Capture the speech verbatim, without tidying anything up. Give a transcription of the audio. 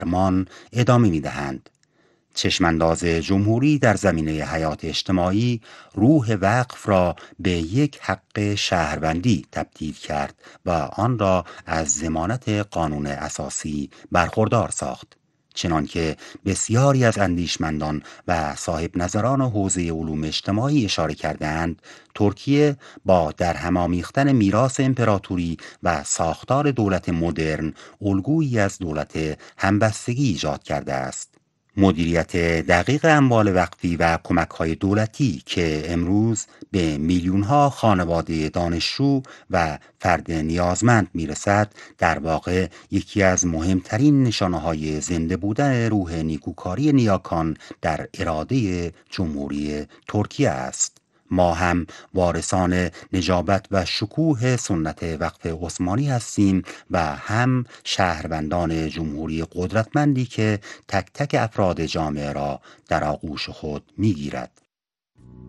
فرمان ادامه می‌دهند. چشمانداز جمهوری در زمینه حیات اجتماعی روح وقف را به یک حق شهروندی تبدیل کرد و آن را از ضمانت قانون اساسی برخوردار ساخت. چنانکه بسیاری از اندیشمندان و صاحب نظران حوزه علوم اجتماعی اشاره کردند، ترکیه با درهم آمیختن میراث امپراتوری و ساختار دولت مدرن الگویی از دولت همبستگی ایجاد کرده است. مدیریت دقیق اموال وقفی و کمک‌های دولتی که امروز به میلیون‌ها خانواده دانشجو و فرد نیازمند میرسد، در واقع یکی از مهمترین نشانه‌های زنده بودن روح نیکوکاری نیاکان در اراده جمهوری ترکیه است. ما هم وارثان نجابت و شکوه سنت وقف عثمانی هستیم و هم شهروندان جمهوری قدرتمندی که تک تک افراد جامعه را در آغوش خود میگیرد.